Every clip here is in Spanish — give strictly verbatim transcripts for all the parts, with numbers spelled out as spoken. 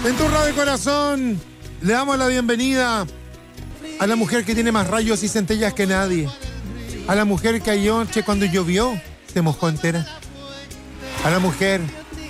En tu radio corazón le damos la bienvenida a la mujer que tiene más rayos y centellas que nadie. A la mujer que anoche cuando llovió se mojó entera. A la mujer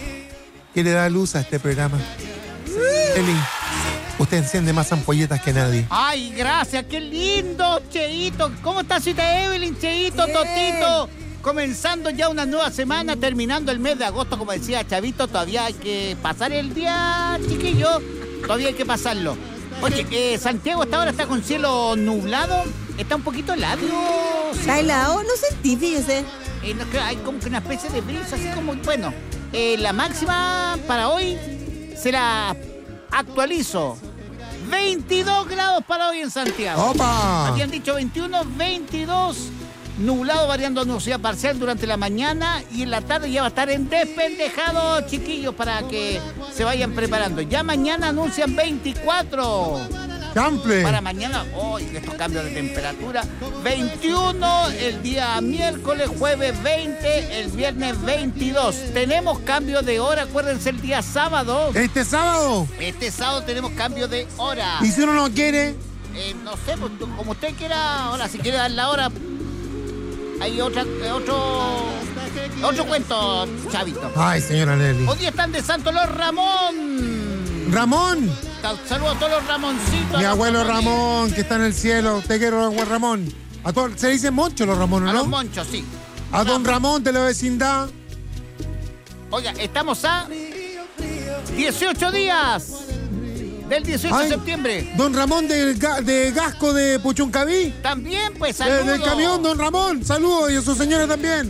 que le da luz a este programa. Eli, usted enciende más ampolletas que nadie. Ay, gracias, qué lindo, Cheito. ¿Cómo está cita Evelyn, Cheito, Bien. Totito? Comenzando ya una nueva semana, terminando el mes de agosto, como decía Chavito, todavía hay que pasar el día, chiquillo. Todavía hay que pasarlo. Oye, eh, Santiago hasta ahora está con cielo nublado, está un poquito helado. ¿Está helado? No sentí, fíjese. Eh, no, hay como que una especie de brisa, así como, bueno, eh, la máxima para hoy se la actualizo. veintidós grados para hoy en Santiago. ¡Opa! Habían dicho veintiuno, veintidós. Nublado variando a nubosidad parcial durante la mañana y en la tarde ya va a estar en despendejado, chiquillos, para que se vayan preparando. Ya mañana anuncian veinticuatro. ¡Cample! Para mañana, hoy oh, estos cambios de temperatura. veintiuno el día miércoles, jueves veinte, el viernes veintidós. Tenemos cambio de hora, acuérdense el día sábado. ¿Este sábado? Este sábado tenemos cambio de hora. ¿Y si uno no quiere? Eh, no sé, pues, como usted quiera, ahora si quiere dar la hora. Hay otra, otro, otro cuento, Chavito. Ay, señora Nelly. Hoy día están de Santo los Ramón. ¡Ramón! Saludos a todos los Ramoncitos. Mi abuelo Ramón, que está en el cielo. Te quiero, abuelo Ramón. A todos, se dice Moncho los Ramón, ¿no? A los Monchos, sí. A don Ramón de la vecindad. Oiga, estamos a dieciocho días del dieciocho Ay, de septiembre. Don Ramón de, de Gasco de Puchuncaví. También, pues, saludos. Del camión, don Ramón. Saludos y a sus señores también.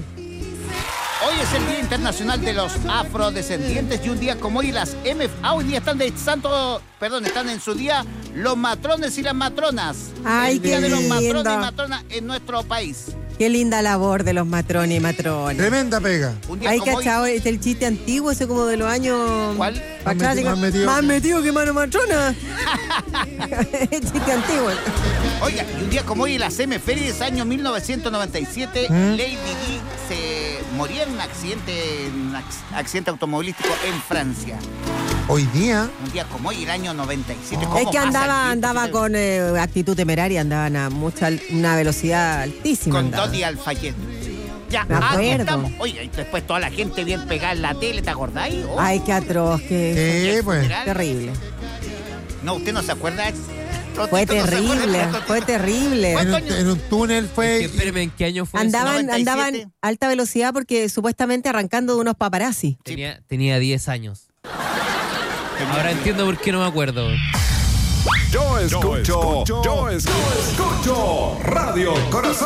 Hoy es el Día Internacional de los Afrodescendientes y un día como hoy las M F... Ah, hoy día están de santo... Perdón, están en su día los matrones y las matronas. Ay, el día qué de los matrones lindo. y matronas en nuestro país. Qué linda labor de los matrones y matronas. Tremenda pega. Un día Ay, como cachado, hoy... este el chiste antiguo, ese como de los años... ¿Cuál? Pa' Más atrás, metido- digo, más metido. Más metido que mano matrona. Chiste antiguo. Oiga, y un día como hoy en las efemérides año mil novecientos noventa y siete, ¿Mm? Lady Di se moría en un accidente, en un ac- accidente automovilístico en Francia. Hoy día. Un día como hoy, el año noventa y siete. Oh. ¿Cómo Es que pasa el andaba, tiempo? andaba con eh, actitud temeraria, andaban a mucha, una velocidad altísima. Con andaba. Dodi Alfayet. Ya, Me aquí acuerdo. estamos. Oye, y después toda la gente bien pegada en la tele, ¿te acordáis? Oh, Ay, qué atroz, qué Sí, pues. funeral. terrible. No, ¿usted no se acuerda? Fue Totito no se acuerda, terrible, Totito. fue terrible. Bueno, En un, en un túnel Es que, fue. espérame, ¿en qué año fue Andaban, noventa y siete. andaban a alta velocidad porque supuestamente arrancando de unos paparazzi. eso? Tenía, tenía diez años. Ahora entiendo por qué no me acuerdo. Yo escucho, yo escucho, yo escucho Radio Corazón.